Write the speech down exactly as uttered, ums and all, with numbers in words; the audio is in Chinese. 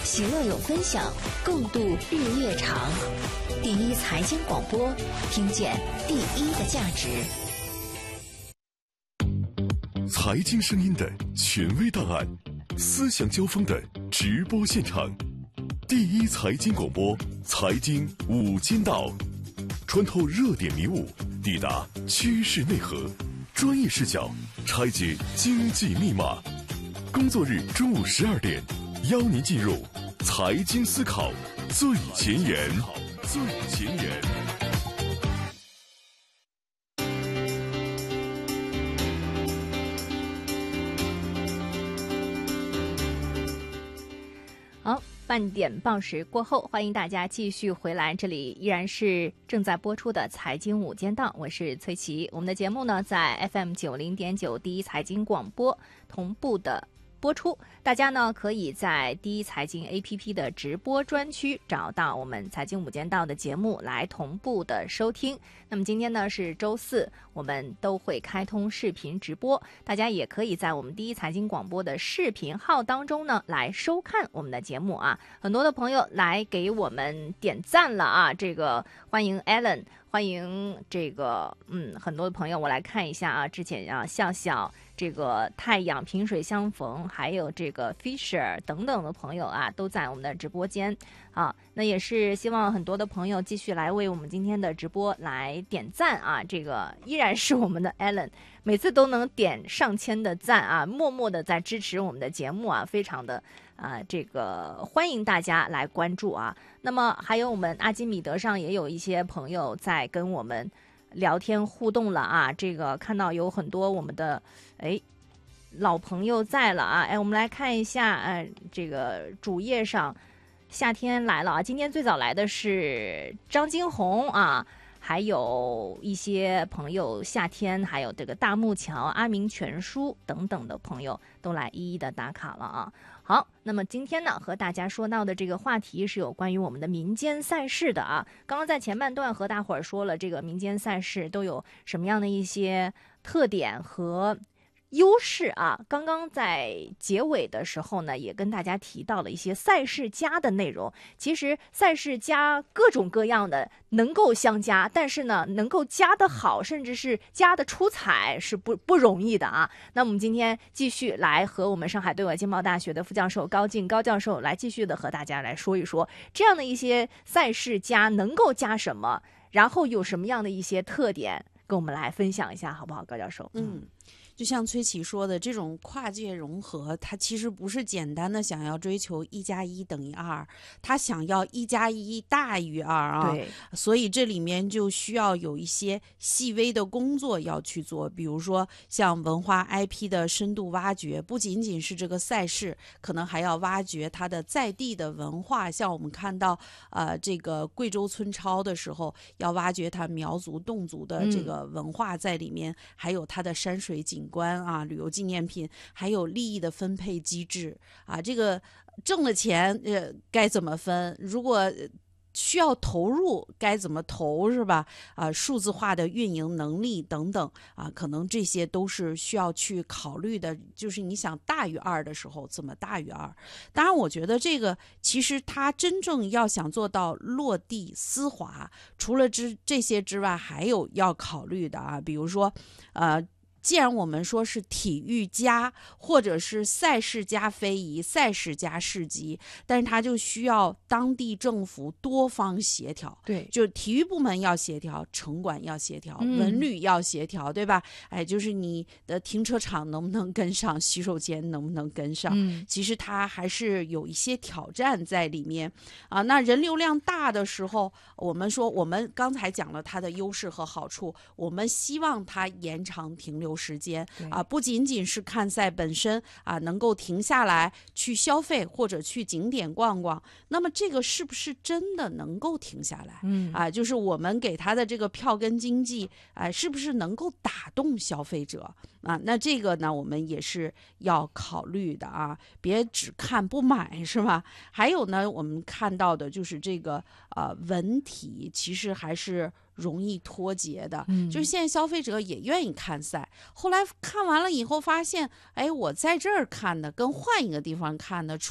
喜乐有分享，共度日月长。第一财经广播，听见第一的价值。 财经声音的权威档案，思想交锋的直播现场。第一财经广播，财经五间道，穿透热点迷雾，抵达趋势内核，专业视角拆解经济密码。工作日中午十二点，邀您进入财经思考最前沿。最前沿。 好，半点报时过后，欢迎大家继续回来，这里依然是正在播出的财经五间道，我是崔琦。我们的节目呢，在 F M 九零点九第一财经广播同步的播出，大家呢可以在第一财经 A P P 的直播专区找到我们财经五间道的节目来同步的收听。那么今天呢是周四，我们都会开通视频直播，大家也可以在我们第一财经广播的视频号当中呢来收看我们的节目啊。很多的朋友来给我们点赞了啊，这个欢迎 Alan， 欢迎这个嗯很多的朋友，我来看一下啊，之前啊笑笑，这个太阳萍水相逢，还有这个 Fisher 等等的朋友啊，都在我们的直播间啊。那也是希望很多的朋友继续来为我们今天的直播来点赞啊。这个依然是我们的 Alan， 每次都能点上千的赞啊，默默的在支持我们的节目啊，非常的啊，这个欢迎大家来关注啊。那么还有我们阿基米德上也有一些朋友在跟我们聊天互动了啊，这个看到有很多我们的哎老朋友在了啊，哎，我们来看一下，哎，这个主页上夏天来了啊，今天最早来的是张金红啊，还有一些朋友夏天，还有这个大木桥、阿明全书等等的朋友都来一一的打卡了啊。好，那么今天呢和大家说到的这个话题是有关于我们的民间赛事的啊。刚刚在前半段和大伙儿说了，这个民间赛事都有什么样的一些特点和优势啊。刚刚在结尾的时候呢，也跟大家提到了一些赛事加的内容。其实赛事加各种各样的能够相加，但是呢，能够加得好，甚至是加得出彩是不不容易的啊。那我们今天继续来和我们上海对外经贸大学的副教授高进高教授来继续的和大家来说一说，这样的一些赛事加能够加什么，然后有什么样的一些特点，跟我们来分享一下，好不好，高教授？ 嗯。就像崔琦说的，这种跨界融合，它其实不是简单的想要追求一加一等于二，它想要一加一大于二啊。 对， 所以这里面就需要有一些细微的工作要去做，比如说像文化 I P 的深度挖掘，不仅仅是这个赛事，可能还要挖掘它的在地的文化。像我们看到呃这个贵州村超的时候，要挖掘它苗族、侗族的这个文化在里面，嗯、还有它的山水景观啊，旅游纪念品，还有利益的分配机制啊，这个挣了钱呃该怎么分？如果需要投入该怎么投，是吧？啊，数字化的运营能力等等啊，可能这些都是需要去考虑的。就是你想大于二的时候，怎么大于二？当然，我觉得这个其实它真正要想做到落地丝滑，除了之这些之外，还有要考虑的啊，比如说，呃。既然我们说是体育加，或者是赛事加非遗，赛事加市集，但是它就需要当地政府多方协调。 对， 就体育部门要协调，城管要协调， 嗯、 文旅要协调，对吧？哎，就是你的停车场能不能跟上，洗手间能不能跟上？ 嗯、 其实它还是有一些挑战在里面啊。那人流量大的时候，我们说我们刚才讲了它的优势和好处，我们希望它延长停留时间啊，不仅仅是看赛本身啊，能够停下来去消费或者去景点逛逛，那么这个是不是真的能够停下来？ 嗯啊，就是我们给他的这个票根经济啊，是不是能够打动消费者啊？那这个呢，我们也是要考虑的啊，别只看不买，是吧？还有呢，我们看到的就是这个呃文体，其实还是容易脱节的， 嗯、 就是现在消费者也愿意看赛，后来看完了以后发现，哎，我在这儿看的跟换一个地方看的